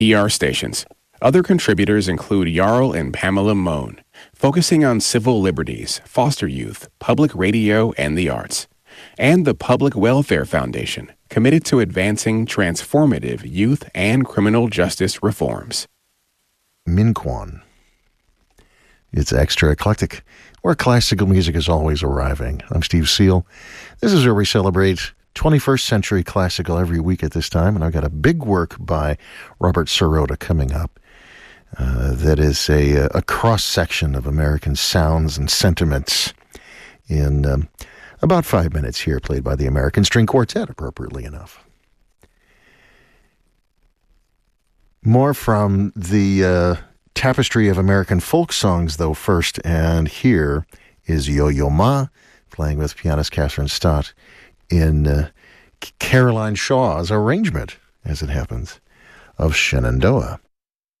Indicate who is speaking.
Speaker 1: ER stations. Other contributors include Jarl and Pamela Mohn, focusing on civil liberties, foster youth, public radio, and the arts. And the Public Welfare Foundation, committed to advancing transformative youth and criminal justice reforms.
Speaker 2: Minquon. It's extra eclectic, where classical music is always arriving. I'm Steve Seal. This is where we celebrate 21st century classical every week at this time, and I've got a big work by Robert Sirota coming up. That is a cross-section of American sounds and sentiments in about 5 minutes here, played by the American String Quartet, appropriately enough. More from the tapestry of American folk songs, though, first, and here is Yo-Yo Ma, playing with pianist Catherine Stott in Caroline Shaw's arrangement, as it happens, of Shenandoah.